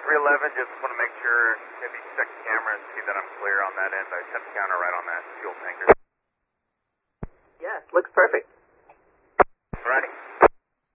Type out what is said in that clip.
311, just want to make sure if you check the camera and see that I'm clear on that end. I set the counter right on that fuel tanker. Yes, looks perfect. Alrighty.